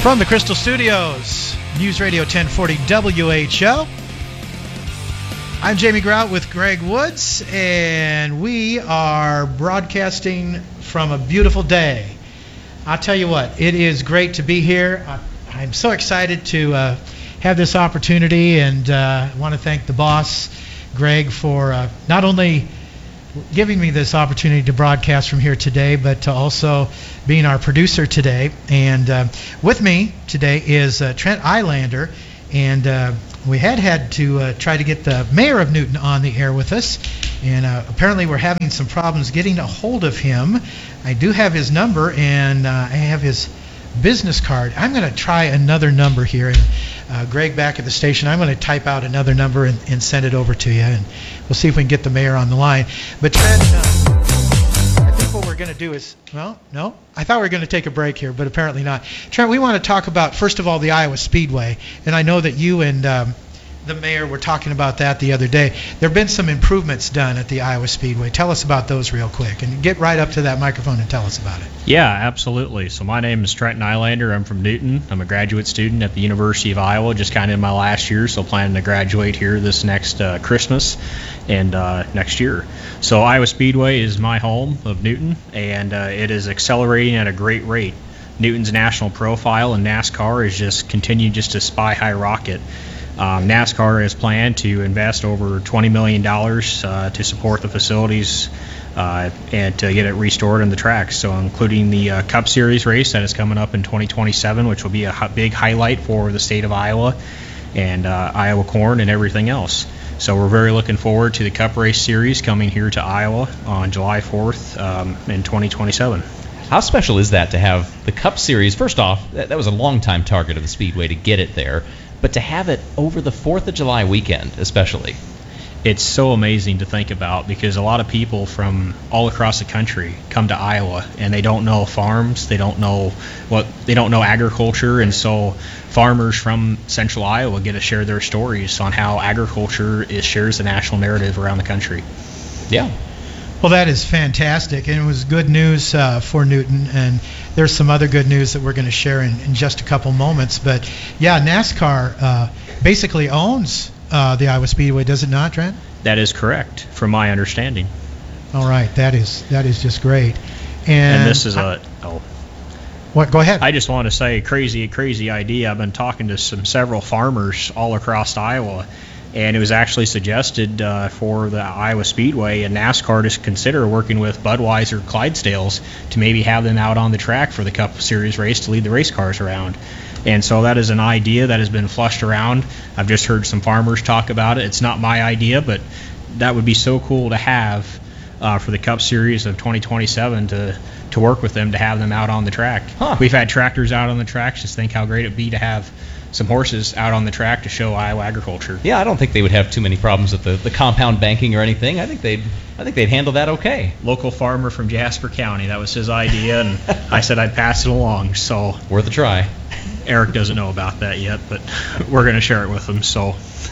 From the Crystal Studios, News Radio 1040 WHO. I'm Jamie Grout with Greg Woods, and we are broadcasting from a beautiful day. I'll tell you what, it is great to be here. I'm so excited to have this opportunity, and I want to thank the boss, Greg, for not only giving me this opportunity to broadcast from here today, but to also being our producer today. And with me today is Trent Eilander, and we had to try to get the mayor of Newton on the air with us, and apparently we're having some problems getting a hold of him. I do have his number, and I have his business card. I'm going to try another number here, and Greg back at the station, I'm going to type out another number and send it over to you, and we'll see if we can get the mayor on the line. But Trent, I think what we're going to do is, well, no, I thought we were going to take a break here, but apparently not. Trent, we want to talk about, first of all, the Iowa Speedway, and I know that you and the mayor were talking about that the other day. There have been some improvements done at the Iowa Speedway. Tell us about those real quick, and get right up to that microphone and tell us about it. Yeah, absolutely. So my name is Trent Eilander. I'm from Newton. I'm a graduate student at the University of Iowa, just kind of in my last year, so planning to graduate here this next Christmas and next year. So Iowa Speedway is my home of Newton, and it is accelerating at a great rate. Newton's national profile in NASCAR is just continuing just to sky-high-rocket. NASCAR has planned to invest over $20 million to support the facilities and to get it restored on the tracks, so including the Cup Series race that is coming up in 2027, which will be a big highlight for the state of Iowa and Iowa corn and everything else. So we're very looking forward to the Cup Race Series coming here to Iowa on July 4th in 2027. How special is that to have the Cup Series? First off, that was a long-time target of the Speedway to get it there, but to have it over the 4th of July weekend especially. It's so amazing to think about, because a lot of people from all across the country come to Iowa and they don't know farms, they don't know agriculture, and so farmers from central Iowa get to share their stories on how agriculture shares the national narrative around the country. Yeah. Well, that is fantastic, and it was good news for Newton, and there's some other good news that we're going to share in just a couple moments. But yeah, NASCAR basically owns the Iowa Speedway, does it not, Trent? That is correct, from my understanding. All right, that is just great. And this is What? Go ahead. I just want to say, crazy idea. I've been talking to several farmers all across Iowa, and it was actually suggested for the Iowa Speedway and NASCAR to consider working with Budweiser Clydesdales to maybe have them out on the track for the Cup Series race to lead the race cars around. And so that is an idea that has been flushed around. I've just heard some farmers talk about it. It's not my idea, but that would be so cool to have for the Cup Series of 2027 to work with them, to have them out on the track. Huh. We've had tractors out on the tracks. Just think how great it'd be to have some horses out on the track to show Iowa agriculture. Yeah, I don't think they would have too many problems with the compound banking or anything. I think they'd handle that okay. Local farmer from Jasper County, that was his idea, and I said I'd pass it along. So worth a try. Eric doesn't know about that yet, but we're going to share it with him. So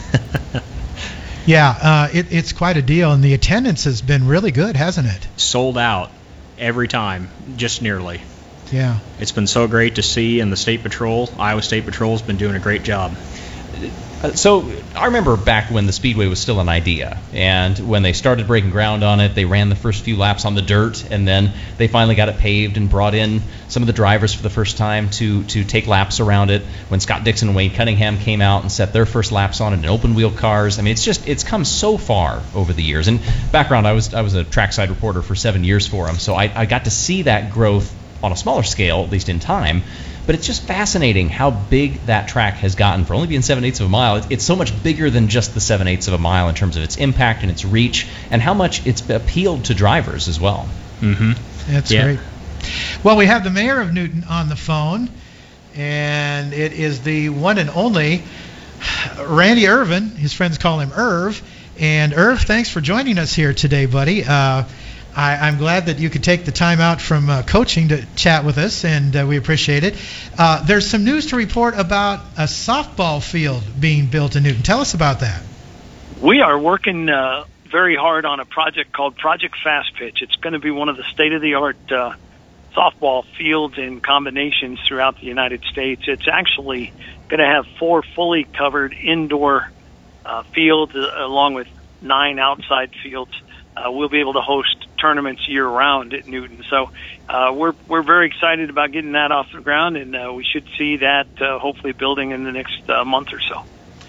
yeah, it's quite a deal, and the attendance has been really good, hasn't it? Sold out every time, just nearly. Yeah. It's been so great to see, and the State Patrol, Iowa State Patrol, has been doing a great job. So I remember back when the Speedway was still an idea, and when they started breaking ground on it, they ran the first few laps on the dirt, and then they finally got it paved and brought in some of the drivers for the first time to take laps around it. When Scott Dixon and Wayne Cunningham came out and set their first laps on it in open wheel cars, I mean, it's come so far over the years. And background, I was a trackside reporter for 7 years for them, so I got to see that growth on a smaller scale, at least in time. But it's just fascinating how big that track has gotten for only being 7/8 of a mile. It's so much bigger than just the 7/8 of a mile in terms of its impact and its reach, and how much it's appealed to drivers as well. Mm-hmm. That's great. Well, we have the mayor of Newton on the phone, and it is the one and only Randy Irvin. His friends call him Irv. And Irv, thanks for joining us here today, buddy. I'm glad that you could take the time out from coaching to chat with us, and we appreciate it. There's some news to report about a softball field being built in Newton. Tell us about that. We are working very hard on a project called Project Fast Pitch. It's going to be one of the state-of-the-art softball fields and combinations throughout the United States. It's actually going to have 4 fully covered indoor fields along with 9 outside fields. We'll be able to host tournaments year-round at Newton. So we're very excited about getting that off the ground, and we should see that hopefully building in the next month or so.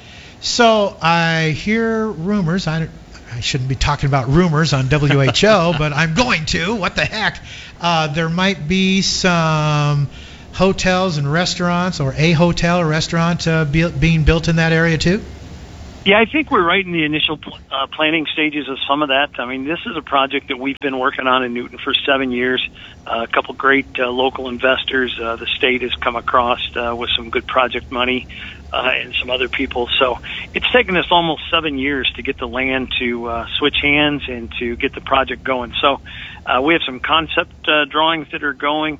So I hear rumors. I shouldn't be talking about rumors on WHO, but I'm going to. What the heck? There might be some hotels and restaurants, or a hotel or restaurant being built in that area too? Yeah, I think we're right in the initial planning stages of some of that. I mean, this is a project that we've been working on in Newton for 7 years. A couple great local investors. The state has come across with some good project money and some other people. So it's taken us almost 7 years to get the land to switch hands and to get the project going. So we have some concept drawings that are going.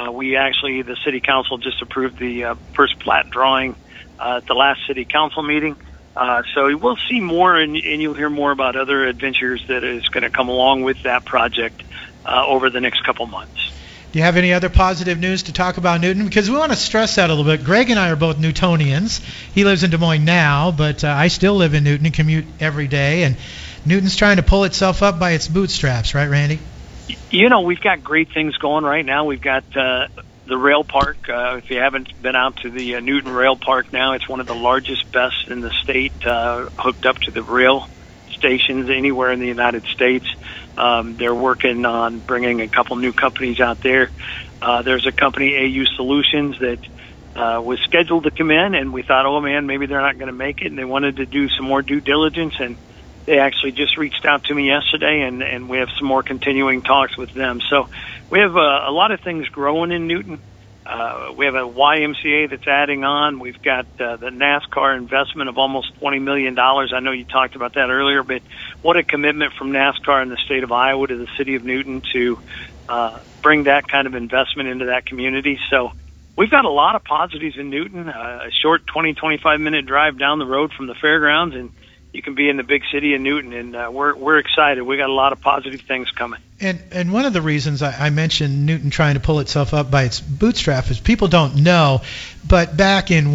The city council just approved the first plat drawing at the last city council meeting. So we'll see more, and you'll hear more about other adventures that is going to come along with that project over the next couple months. Do you have any other positive news to talk about Newton? Because we want to stress that a little bit. Greg and I are both Newtonians. He lives in Des Moines now, but I still live in Newton and commute every day. And Newton's trying to pull itself up by its bootstraps, right, Randy? You know, we've got great things going right now. We've got the rail park. If you haven't been out to the Newton Rail Park now, it's one of the largest, best in the state, hooked up to the rail stations anywhere in the United States. They're working on bringing a couple new companies out there. There's a company, AU Solutions, that was scheduled to come in, and we thought, oh man, maybe they're not going to make it, and they wanted to do some more due diligence, and they actually just reached out to me yesterday, and we have some more continuing talks with them. So we have a lot of things growing in Newton. We have a YMCA that's adding on. We've got the NASCAR investment of almost $20 million. I know you talked about that earlier, but what a commitment from NASCAR in the state of Iowa to the city of Newton to bring that kind of investment into that community. So we've got a lot of positives in Newton, a short 20, 25-minute drive down the road from the fairgrounds, and you can be in the big city of Newton, and we're excited. We got a lot of positive things coming. And one of the reasons I mentioned Newton trying to pull itself up by its bootstrap is people don't know, but back in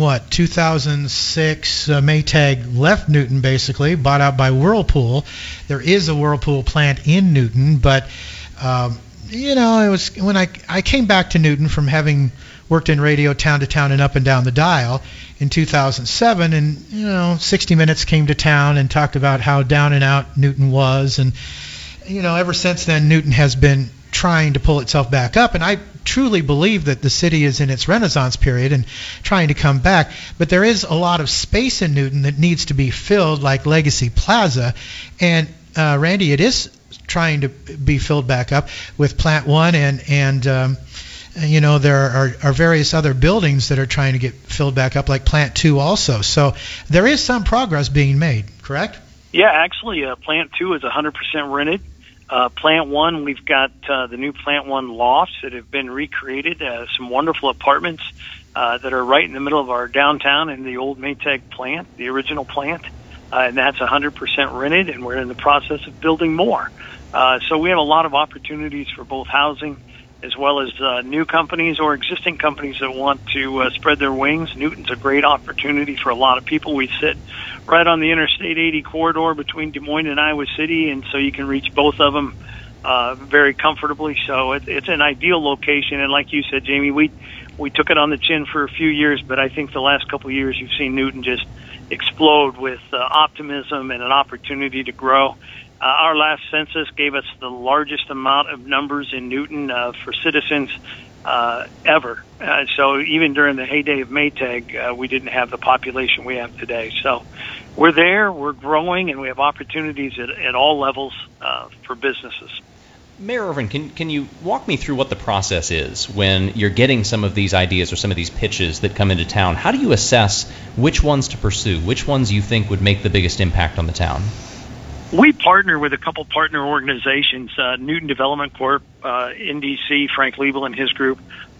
2006, Maytag left Newton basically, bought out by Whirlpool. There is a Whirlpool plant in Newton, but it was when I came back to Newton from having worked in radio town to town and up and down the dial in 2007, and 60 Minutes came to town and talked about how down and out Newton was, and ever since then Newton has been trying to pull itself back up, and I truly believe that the city is in its renaissance period and trying to come back, but there is a lot of space in Newton that needs to be filled, like Legacy Plaza, and Randy, it is trying to be filled back up with Plant 1 and there are various other buildings that are trying to get filled back up, like Plant 2 also. So there is some progress being made, correct? Yeah, actually, Plant 2 is 100% rented. Plant 1, we've got the new Plant 1 lofts that have been recreated, some wonderful apartments that are right in the middle of our downtown in the old Maytag plant, the original plant, and that's 100% rented, and we're in the process of building more. So we have a lot of opportunities for both housing as well as new companies or existing companies that want to spread their wings. Newton's a great opportunity for a lot of people. We sit right on the Interstate 80 corridor between Des Moines and Iowa City, and so you can reach both of them very comfortably. So it's an ideal location, and like you said, Jamie, we took it on the chin for a few years, but I think the last couple of years you've seen Newton just explode with optimism and an opportunity to grow. Our last census gave us the largest amount of numbers in Newton for citizens ever. So even during the heyday of Maytag, we didn't have the population we have today. So we're there, we're growing, and we have opportunities at all levels for businesses. Mayor Irvin, can you walk me through what the process is when you're getting some of these ideas or some of these pitches that come into town? How do you assess which ones to pursue, which ones you think would make the biggest impact on the town? We partner with a couple partner organizations, Newton Development Corp, NDC, Frank Liebel and his group,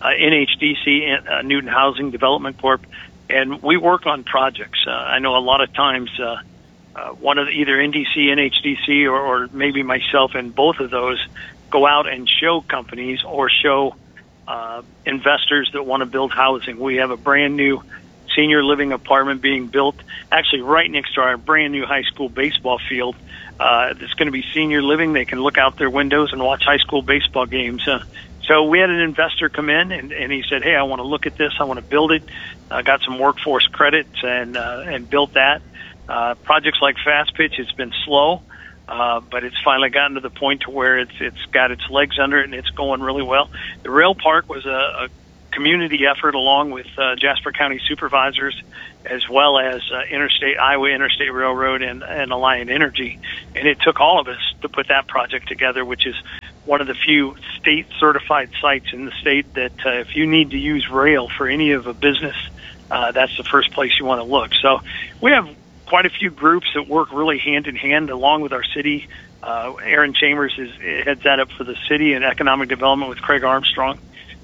NHDC, Newton Housing Development Corp, and we work on projects. I know a lot of times one of either NDC, NHDC, or maybe myself and both of those go out and show companies or show investors that want to build housing. We have a brand new senior living apartment being built, actually right next to our brand new high school baseball field. It's going to be senior living. They can look out their windows and watch high school baseball games. So we had an investor come in, and he said, hey, I want to look at this. I want to build it. Got some workforce credits and built that. Projects like Fast Pitch, it's been slow, but it's finally gotten to the point to where it's got its legs under it, and it's going really well. The Rail Park was a community effort along with Jasper County supervisors, as well as Iowa Interstate Railroad and Alliant Energy. And it took all of us to put that project together, which is one of the few state-certified sites in the state that if you need to use rail for any of a business, that's the first place you want to look. So we have quite a few groups that work really hand-in-hand along with our city. Aaron Chambers heads that up for the city and economic development with Craig Armstrong.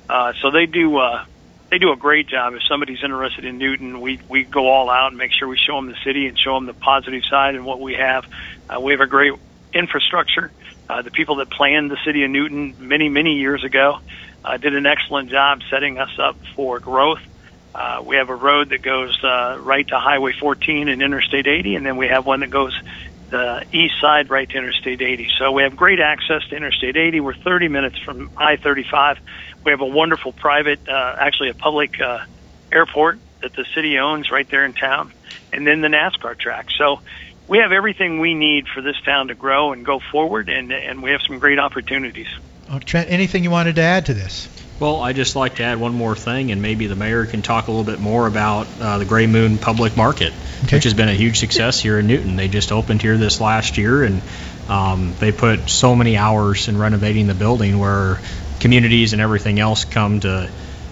So they do a great job. If somebody's interested in Newton, we go all out and make sure we show them the city and show them the positive side and what we have. We have a great infrastructure. The people that planned the city of Newton many, many years ago did an excellent job setting us up for growth. We have a road that goes right to Highway 14 and Interstate 80, and then we have one that goes the east side right to Interstate 80. So we have great access to Interstate 80. We're 30 minutes from I-35. We have a wonderful private, actually a public airport that the city owns right there in town, and then the NASCAR track. So we have everything we need for this town to grow and go forward, and we have some great opportunities. Trent, anything you wanted to add to this? Well, I'd just like to add one more thing, and maybe the mayor can talk a little bit more about the Gray Moon Public Market, which has been a huge success here in Newton. They just opened here this last year, and they put so many hours in renovating the building where communities and everything else come to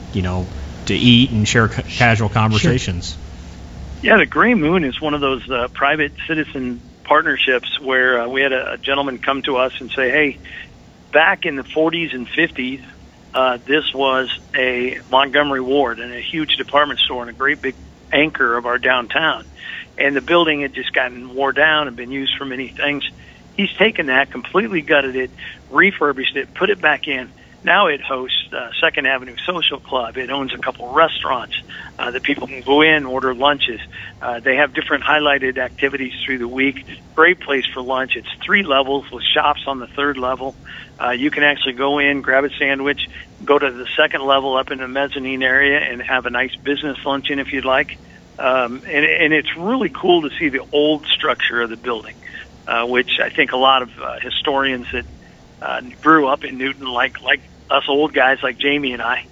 eat and share casual conversations. Sure. Yeah, the Gray Moon is one of those private citizen partnerships where we had a gentleman come to us and say, hey, back in the 40s and 50s, this was a Montgomery Ward and a huge department store and a great big anchor of our downtown. And the building had just gotten wore down and been used for many things. He's taken that, completely gutted it, refurbished it, put it back in. Now it hosts Second Avenue Social Club. It owns a couple restaurants that people can go in, order lunches. They have different highlighted activities through the week. Great place for lunch. It's 3 levels with shops on the 3rd level. You can actually go in, grab a sandwich, go to the 2nd level up in the mezzanine area and have a nice business luncheon if you'd like. And it's really cool to see the old structure of the building, which I think a lot of historians that grew up in Newton, like us old guys like Jamie and I,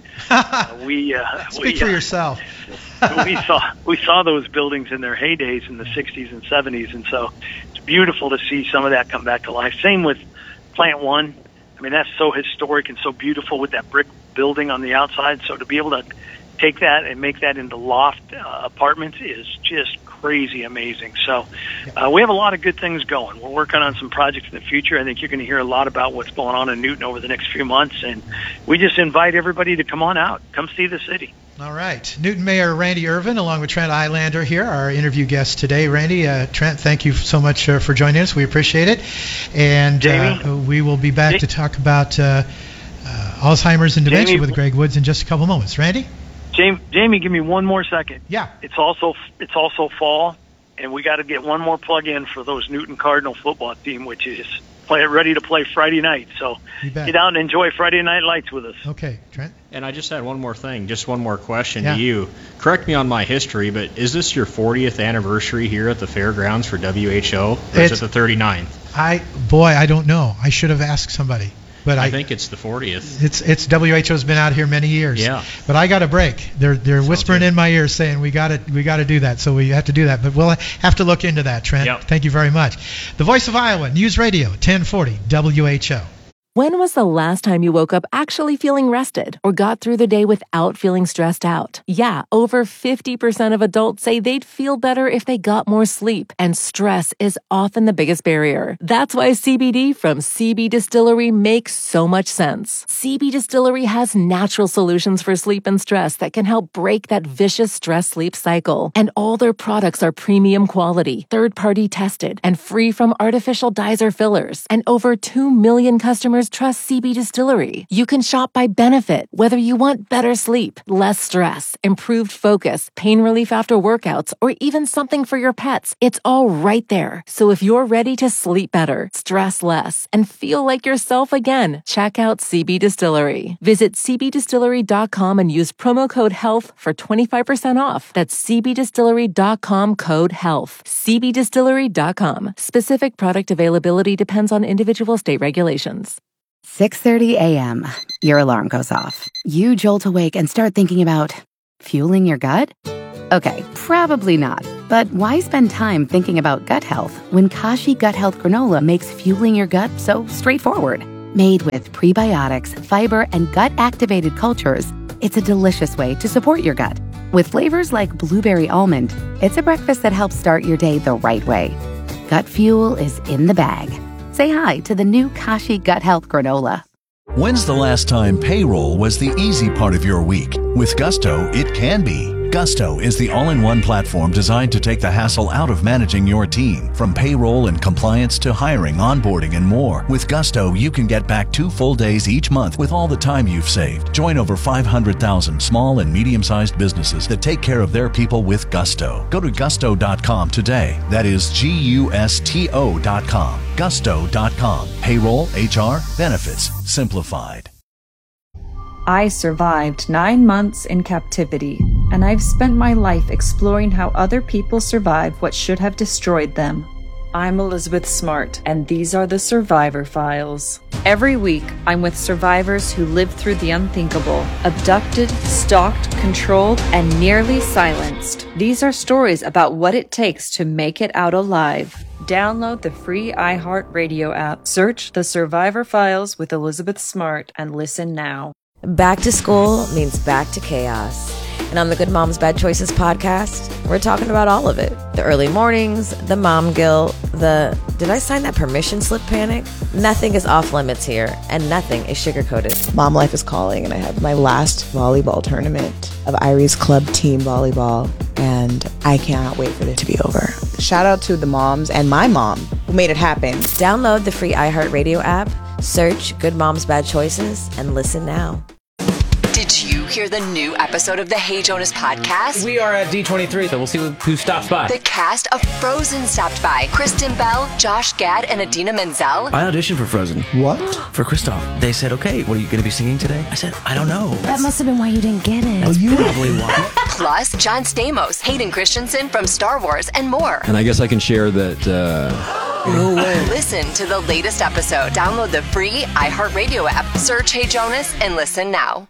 Speak for yourself. we saw those buildings in their heydays in the 60s and 70s, and so it's beautiful to see some of that come back to life. Same with Plant 1. I mean, that's so historic and so beautiful with that brick building on the outside. So to be able to take that and make that into loft apartments is just crazy amazing. So we have a lot of good things going. We're working on some projects in the future. I think you're going to hear a lot about what's going on in Newton over the next few months, and we just invite everybody to come on out, come see the city. All right. Newton Mayor Randy Irvin along with Trent Eilander here, our interview guest today. Randy, Trent, thank you so much for joining us. We appreciate it. And we will be back to talk about Alzheimer's and dementia with Greg Woods in just a couple moments. Randy? Jamie, give me one more second. Yeah. It's also fall, and we got to get one more plug in for those Newton Cardinal football team, which is ready to play Friday night. So get out and enjoy Friday Night Lights with us. Okay, Trent. And I just had one more thing, just one more question to you. Correct me on my history, but is this your 40th anniversary here at the fairgrounds for WHO, or is it the 39th? I don't know. I should have asked somebody. But I think it's the 40th. It's WHO's been out here many years. Yeah. But I got a break. They're whispering in my ear saying we got to do that. So we have to do that. But we'll have to look into that, Trent. Yep. Thank you very much. The Voice of Iowa News Radio 1040 WHO. When was the last time you woke up actually feeling rested or got through the day without feeling stressed out? Yeah, over 50% of adults say they'd feel better if they got more sleep, and stress is often the biggest barrier. That's why CBD from CB Distillery makes so much sense. CB Distillery has natural solutions for sleep and stress that can help break that vicious stress-sleep cycle. And all their products are premium quality, third-party tested, and free from artificial dyes or fillers. And over 2 million customers customers trust CB Distillery. You can shop by benefit, whether you want better sleep, less stress, improved focus, pain relief after workouts, or even something for your pets. It's all right there. So if you're ready to sleep better, stress less, and feel like yourself again, check out CB Distillery. Visit cbdistillery.com and use promo code HEALTH for 25% off. That's cbdistillery.com, code HEALTH. cbdistillery.com. Specific product availability depends on individual state regulations. 6:30 a.m. Your alarm goes off. You jolt awake and start thinking about fueling your gut? Okay, probably not. But why spend time thinking about gut health when Kashi Gut Health Granola makes fueling your gut so straightforward? Made with prebiotics, fiber, and gut-activated cultures, it's a delicious way to support your gut. With flavors like blueberry almond, it's a breakfast that helps start your day the right way. Gut fuel is in the bag. Say hi to the new Kashi Gut Health Granola. When's the last time payroll was the easy part of your week? With Gusto, it can be. Gusto is the all-in-one platform designed to take the hassle out of managing your team. From payroll and compliance to hiring, onboarding, and more. With Gusto, you can get back 2 full days each month with all the time you've saved. Join over 500,000 small and medium-sized businesses that take care of their people with Gusto. Go to gusto.com today. That is Gusto.com. Gusto.com. Payroll, HR, benefits, simplified. I survived 9 months in captivity, and I've spent my life exploring how other people survive what should have destroyed them. I'm Elizabeth Smart, and these are the Survivor Files. Every week, I'm with survivors who lived through the unthinkable, abducted, stalked, controlled, and nearly silenced. These are stories about what it takes to make it out alive. Download the free iHeartRadio app, search The Survivor Files with Elizabeth Smart, and listen now. Back to school means back to chaos. And on the Good Moms Bad Choices podcast, we're talking about all of it. The early mornings, the mom guilt, the did I sign that permission slip panic? Nothing is off limits here, and nothing is sugar-coated. Mom life is calling, and I have my last volleyball tournament of Irie's Club Team Volleyball, and I cannot wait for it to be over. Shout out to the moms and my mom who made it happen. Download the free iHeartRadio app, search Good Moms Bad Choices, and listen now. Did you hear the new episode of the Hey Jonas podcast? We are at D23, so we'll see who stops by. The cast of Frozen stopped by. Kristen Bell, Josh Gad, and Idina Menzel. I auditioned for Frozen. What? For Kristoff. They said, okay, what are you going to be singing today? I said, I don't know. That must have been why you didn't get it. That's probably why. Plus, John Stamos, Hayden Christensen from Star Wars, and more. And I guess I can share that... No way. Listen to the latest episode. Download the free iHeartRadio app. Search Hey Jonas and listen now.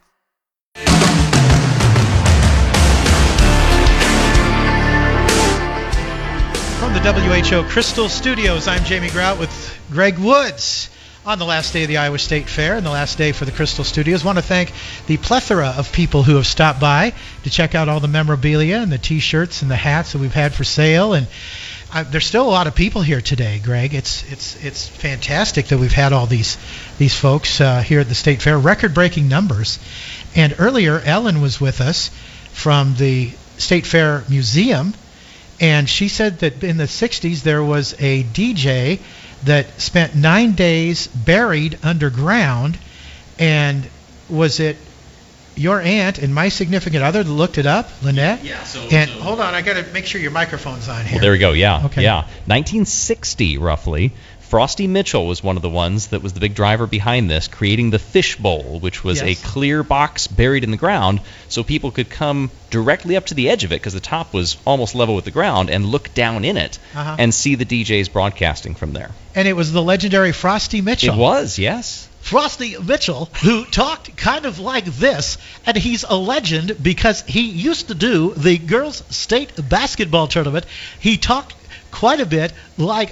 From the WHO Crystal Studios, I'm Jamie Grout with Greg Woods on the last day of the Iowa State Fair and the last day for the Crystal Studios. Want to thank the plethora of people who have stopped by to check out all the memorabilia and the T-shirts and the hats that we've had for sale. And there's still a lot of people here today, Greg. It's fantastic that we've had all these folks here at the State Fair. Record-breaking numbers. And earlier, Ellen was with us from the State Fair Museum, and she said that in the 60s there was a DJ that spent 9 days buried underground. And was it your aunt and my significant other that looked it up, Lynette? Yeah. Hold on, I got to make sure your microphone's on here. Well, there we go. Yeah. Okay. Yeah. 1960, roughly. Frosty Mitchell was one of the ones that was the big driver behind this, creating the Fish Bowl, which was a clear box buried in the ground so people could come directly up to the edge of it because the top was almost level with the ground and look down in it and see the DJs broadcasting from there. And it was the legendary Frosty Mitchell. It was, yes. Frosty Mitchell, who talked kind of like this, and he's a legend because he used to do the girls' state basketball tournament. He talked quite a bit like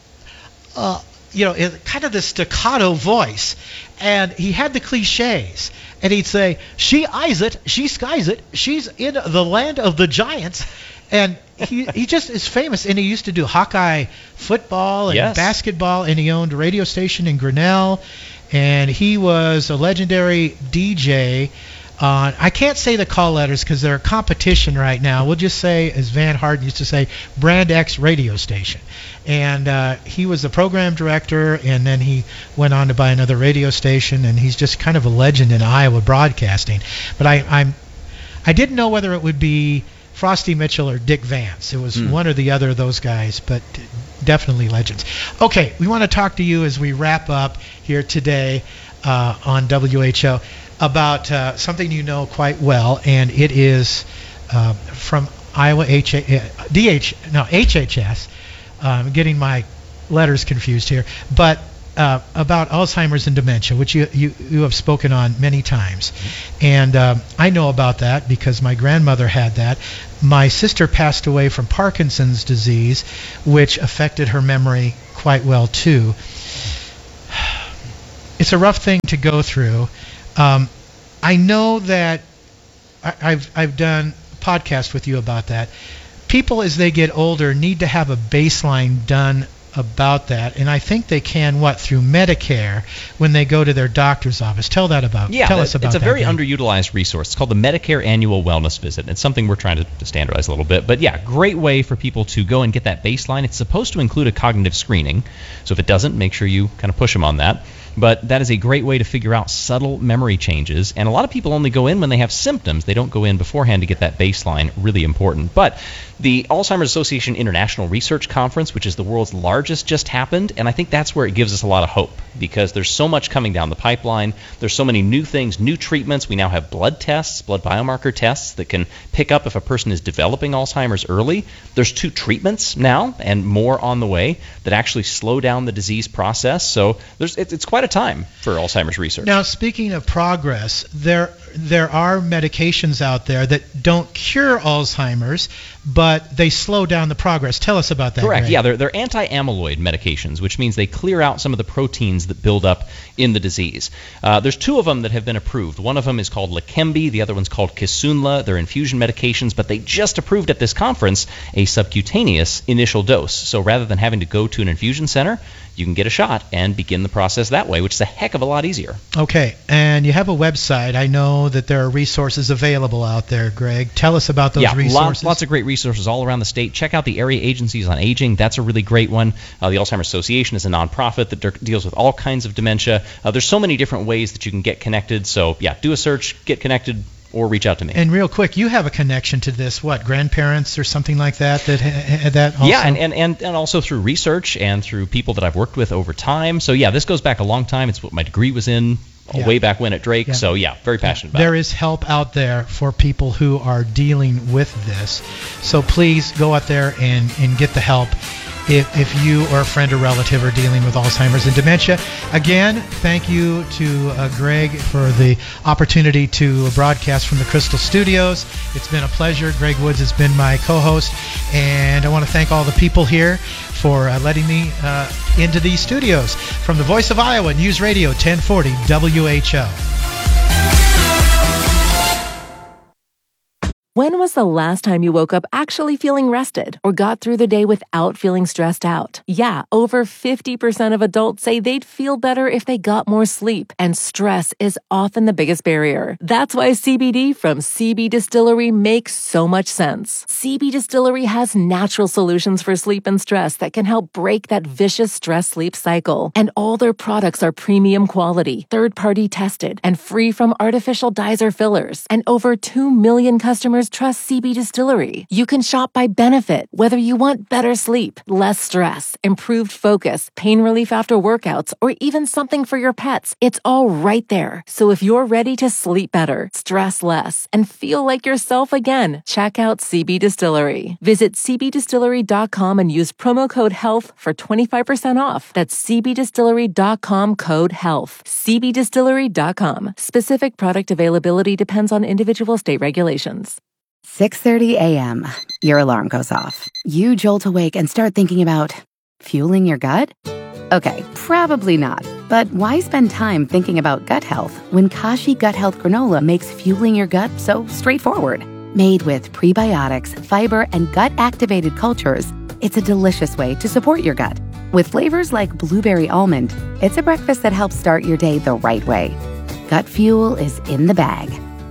kind of the staccato voice, and he had the cliches, and he'd say, she eyes it, she skies it, she's in the land of the giants, and he just is famous. And he used to do Hawkeye football and basketball, and he owned a radio station in Grinnell, and he was a legendary DJ I can't say the call letters because they're a competition right now. We'll just say, as Van Harden used to say, Brand X radio station. And he was the program director, and then he went on to buy another radio station, and he's just kind of a legend in Iowa broadcasting. But I didn't know whether it would be Frosty Mitchell or Dick Vance. It was one or the other of those guys, but definitely legends. Okay, we want to talk to you as we wrap up here today on WHO about something you know quite well, and it is from Iowa HHS. I'm getting my letters confused here, but about Alzheimer's and dementia, which you have spoken on many times. And I know about that because my grandmother had that. My sister passed away from Parkinson's disease, which affected her memory quite well too. It's a rough thing to go through. I know that I've done podcasts with you about that. People, as they get older, need to have a baseline done about that, and I think they can through Medicare when they go to their doctor's office. Tell us about it's that. It's a very underutilized resource. It's called the Medicare Annual Wellness Visit. It's something we're trying to standardize a little bit, but great way for people to go and get that baseline. It's supposed to include a cognitive screening, so if it doesn't, make sure you kind of push them on that. But that is a great way to figure out subtle memory changes. And a lot of people only go in when they have symptoms. They don't go in beforehand to get that baseline. Really important. But the Alzheimer's Association International Research Conference, which is the world's largest, just happened. And I think that's where it gives us a lot of hope because there's so much coming down the pipeline. There's so many new things, new treatments. We now have blood tests, blood biomarker tests that can pick up if a person is developing Alzheimer's early. There's 2 treatments now and more on the way that actually slow down the disease process. So it's quite a time for Alzheimer's research. Now, speaking of progress, there are medications out there that don't cure Alzheimer's, but they slow down the progress. Tell us about that. Correct. Greg. Yeah, they're anti-amyloid medications, which means they clear out some of the proteins that build up in the disease. There's 2 of them that have been approved. One of them is called Leqembi. The other one's called Kisunla. They're infusion medications, but they just approved at this conference a subcutaneous initial dose. So rather than having to go to an infusion center, you can get a shot and begin the process that way, which is a heck of a lot easier. Okay, and you have a website. I know that there are resources available out there, Greg. Tell us about those resources. Lots of great resources all around the state. Check out the Area Agencies on Aging. That's a really great one. The Alzheimer's Association is a nonprofit that deals with all kinds of dementia. There's so many different ways that you can get connected. So, do a search, get connected, or reach out to me. And real quick, you have a connection to this, grandparents or something like that had that also? Yeah, and also through research and through people that I've worked with over time. So, this goes back a long time. It's what my degree was in way back when at Drake. So, very passionate about it. There is help out there for people who are dealing with this. So please go out there and get the help if you or a friend or relative are dealing with Alzheimer's and dementia. Again, thank you to Greg for the opportunity to broadcast from the Crystal Studios. It's been a pleasure. Greg Woods has been my co-host, and I want to thank all the people here for letting me into these studios. From the Voice of Iowa, News Radio 1040 WHO. When was the last time you woke up actually feeling rested or got through the day without feeling stressed out? Yeah, over 50% of adults say they'd feel better if they got more sleep, and stress is often the biggest barrier. That's why CBD from CB Distillery makes so much sense. CB Distillery has natural solutions for sleep and stress that can help break that vicious stress-sleep cycle. And all their products are premium quality, third-party tested, and free from artificial dyes or fillers. And over 2 million customers trust CB Distillery. You can shop by benefit, whether you want better sleep, less stress, improved focus, pain relief after workouts, or even something for your pets. It's all right there. So if you're ready to sleep better, stress less, and feel like yourself again, check out CB Distillery. Visit cbdistillery.com and use promo code HEALTH for 25% off. That's cbdistillery.com code HEALTH. cbdistillery.com. Specific product availability depends on individual state regulations. 6:30 a.m. Your alarm goes off. You jolt awake and start thinking about fueling your gut? Okay, probably not. But why spend time thinking about gut health when Kashi Gut Health Granola makes fueling your gut so straightforward? Made with prebiotics, fiber, and gut-activated cultures, it's a delicious way to support your gut. With flavors like blueberry almond, it's a breakfast that helps start your day the right way. Gut fuel is in the bag.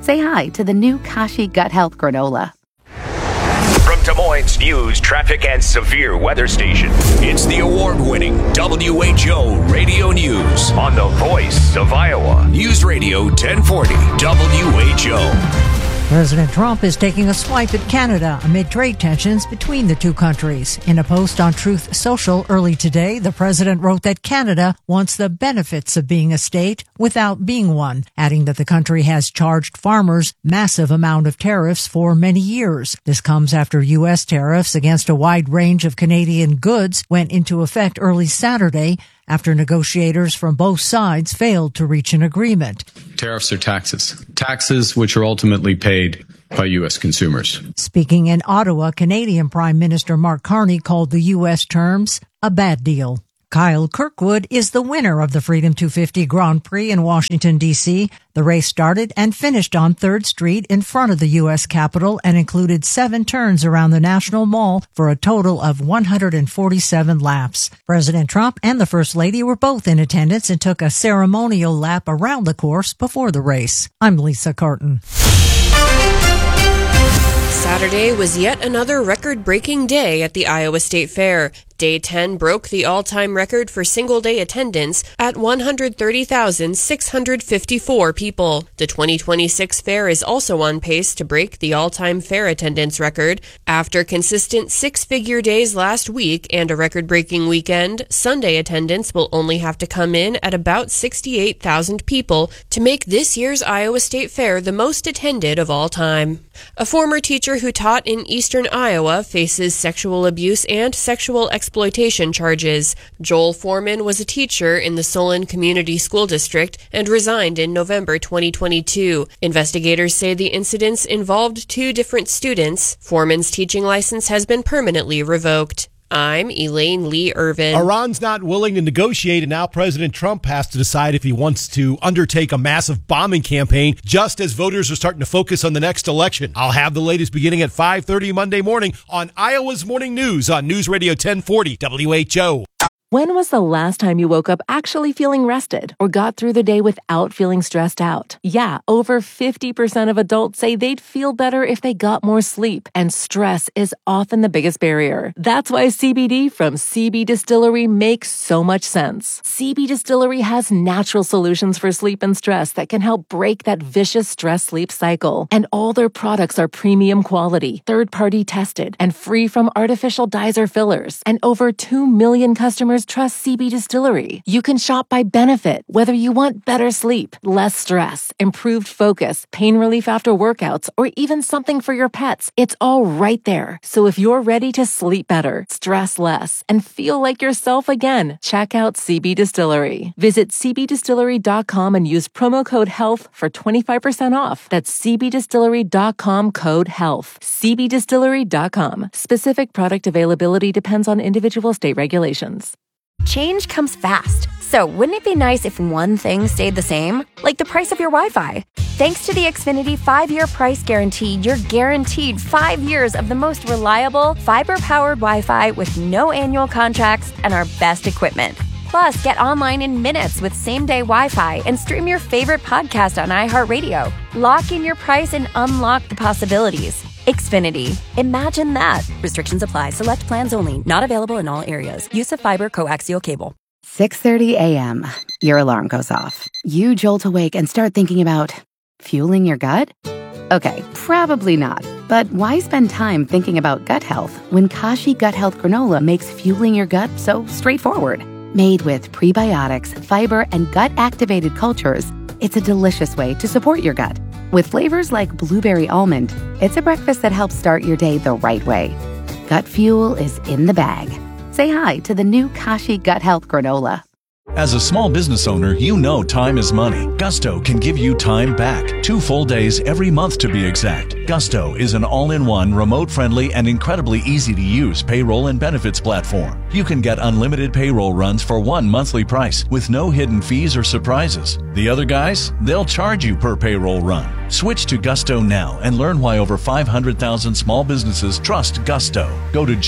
Say hi to the new Kashi Gut Health Granola. From Des Moines News, traffic, and severe weather station, it's the award-winning WHO Radio News on the Voice of Iowa. News Radio 1040 WHO. President Trump is taking a swipe at Canada amid trade tensions between the two countries. In a post on Truth Social early today, the president wrote that Canada wants the benefits of being a state without being one, adding that the country has charged farmers massive amount of tariffs for many years. This comes after U.S. tariffs against a wide range of Canadian goods went into effect early Saturday after negotiators from both sides failed to reach an agreement. Tariffs are taxes. Taxes which are ultimately paid by U.S. consumers. Speaking in Ottawa, Canadian Prime Minister Mark Carney called the U.S. terms a bad deal. Kyle Kirkwood is the winner of the Freedom 250 Grand Prix in Washington, D.C. The race started and finished on 3rd Street in front of the U.S. Capitol and included 7 turns around the National Mall for a total of 147 laps. President Trump and the First Lady were both in attendance and took a ceremonial lap around the course before the race. I'm Lisa Carton. Saturday was yet another record-breaking day at the Iowa State Fair. Day 10 broke the all-time record for single-day attendance at 130,654 people. The 2026 fair is also on pace to break the all-time fair attendance record. After consistent 6-figure days last week and a record-breaking weekend, Sunday attendance will only have to come in at about 68,000 people to make this year's Iowa State Fair the most attended of all time. A former teacher who taught in eastern Iowa faces sexual abuse and sexual exploitation charges. Joel Foreman was a teacher in the Solon Community School District and resigned in November 2022. Investigators say the incidents involved 2 different students. Foreman's teaching license has been permanently revoked. I'm Elaine Lee Irvin. Iran's not willing to negotiate, and now President Trump has to decide if he wants to undertake a massive bombing campaign just as voters are starting to focus on the next election. I'll have the latest beginning at 5:30 Monday morning on Iowa's Morning News on News Radio 1040 WHO. When was the last time you woke up actually feeling rested or got through the day without feeling stressed out? Yeah, over 50% of adults say they'd feel better if they got more sleep, and stress is often the biggest barrier. That's why CBD from CB Distillery makes so much sense. CB Distillery has natural solutions for sleep and stress that can help break that vicious stress-sleep cycle. And all their products are premium quality, third-party tested, and free from artificial dyes or fillers. And over 2 million customers trust CB Distillery. You can shop by benefit, whether you want better sleep, less stress, improved focus, pain relief after workouts, or even something for your pets. It's all right there. So if you're ready to sleep better, stress less, and feel like yourself again, check out CB Distillery. Visit cbdistillery.com and use promo code HEALTH for 25% off. That's cbdistillery.com code HEALTH. cbdistillery.com. Specific product availability depends on individual state regulations. Change comes fast, so wouldn't it be nice if one thing stayed the same? Like the price of your Wi-Fi. Thanks to the Xfinity 5-year price guarantee, you're guaranteed 5 years of the most reliable, fiber-powered Wi-Fi with no annual contracts and our best equipment. Plus, get online in minutes with same-day Wi-Fi and stream your favorite podcast on iHeartRadio. Lock in your price and unlock the possibilities. Xfinity. Imagine that. Restrictions apply. Select plans only. Not available in all areas. Use of fiber coaxial cable. 6:30 a.m. Your alarm goes off. You jolt awake and start thinking about fueling your gut? Okay, probably not. But why spend time thinking about gut health when Kashi Gut Health Granola makes fueling your gut so straightforward? Made with prebiotics, fiber, and gut-activated cultures, it's a delicious way to support your gut. With flavors like blueberry almond, it's a breakfast that helps start your day the right way. Gut fuel is in the bag. Say hi to the new Kashi Gut Health Granola. As a small business owner, you know time is money. Gusto can give you time back. 2 full days every month to be exact. Gusto is an all-in-one, remote-friendly, and incredibly easy-to-use payroll and benefits platform. You can get unlimited payroll runs for one monthly price with no hidden fees or surprises. The other guys, they'll charge you per payroll run. Switch to Gusto now and learn why over 500,000 small businesses trust Gusto. Go to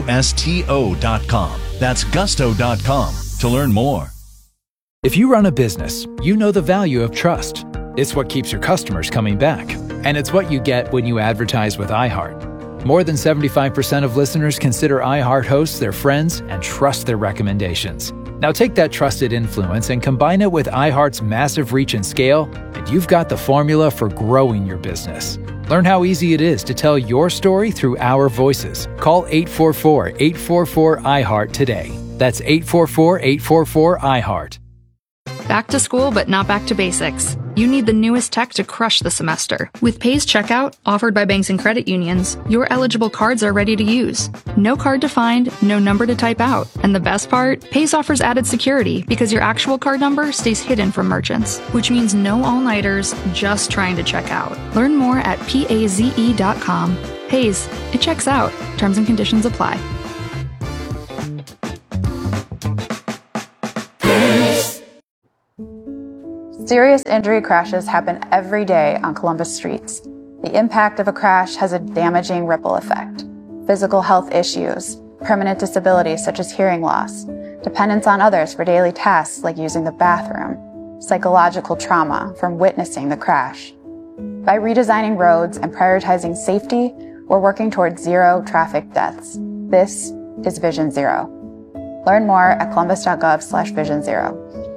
GUSTO.com. That's Gusto.com to learn more. If you run a business, you know the value of trust. It's what keeps your customers coming back. And it's what you get when you advertise with iHeart. More than 75% of listeners consider iHeart hosts their friends and trust their recommendations. Now take that trusted influence and combine it with iHeart's massive reach and scale, and you've got the formula for growing your business. Learn how easy it is to tell your story through our voices. Call 844-844-iHeart today. That's 844-844-iHeart. Back to school, but not back to basics. You need the newest tech to crush the semester. With Pays Checkout, offered by banks and credit unions, your eligible cards are ready to use. No card to find, no number to type out. And the best part? Pays offers added security because your actual card number stays hidden from merchants, which means no all-nighters just trying to check out. Learn more at PAZE.com. Pays, it checks out. Terms and conditions apply. Serious injury crashes happen every day on Columbus streets. The impact of a crash has a damaging ripple effect. Physical health issues, permanent disabilities such as hearing loss, dependence on others for daily tasks like using the bathroom, psychological trauma from witnessing the crash. By redesigning roads and prioritizing safety, we're working towards zero traffic deaths. This is Vision Zero. Learn more at columbus.gov/Vision Zero.